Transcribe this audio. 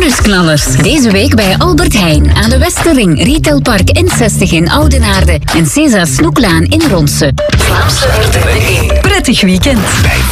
Nieuwsknallers. Deze week bij Albert Heijn aan de Westerring, Retailpark N60 in Oudenaarde en César Snoeklaan in Ronse. Vlaamse Horten. Prettig weekend.